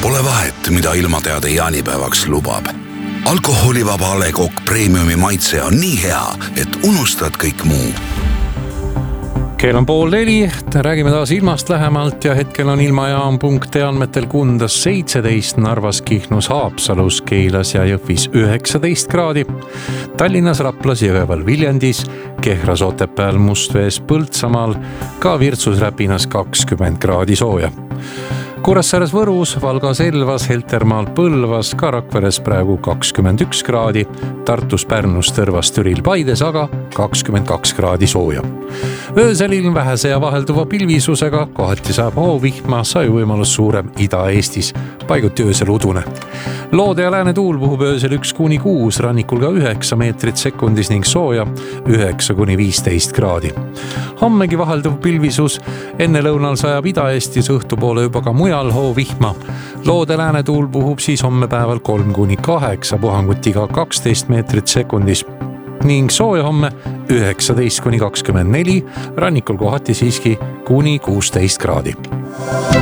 Pole vahet, mida ilmateade jaanipäevaks lubab. Alkoholivaba A. Le Coq Premiumi maitse on nii hea, et unustad kõik muu. Kell on 3:30, räägime taas ilmast lähemalt ja hetkel on ilmajaam.ee andmetel Kundas 17, Narvas, Kihnus, Haapsalus, Keilas ja Jõhvis 19 kraadi. Tallinnas, Raplas, Jõgeval, Viljandis, Kehras, Otepääl, Mustvees, Põltsamaal, ka Virtsus, Räpinas 20 kraadi sooja. Kuressaares, Võrus, Valgas, Elvas, Heltermaal, Põlvas, ka Rakveres praegu 21 kraadi, Tartus, Pärnus, Tõrvas, Türil, Paides aga 22 kraadi sooja. Öösel ilm vähese ja vahelduva pilvisusega, kohati saab hoovihma, sajuvõimalus suurem Ida-Eestis, paiguti öösel udune. Loode ja lääne tuul puhub öösel 1-6, rannikul ka 9 meetrit sekundis ning sooja 9-15 kraadi. Hommegi vahelduv pilvisus, enne lõunal sajab Ida-Eestis, õhtupoole juba ka mujal hoovihma. Loode lääne tuul puhub siis homme päeval 3-8, puhangutiga 12 meetrit sekundis ning sooja homme 19-24, rannikul kohati siiski kuni 16 kraadi.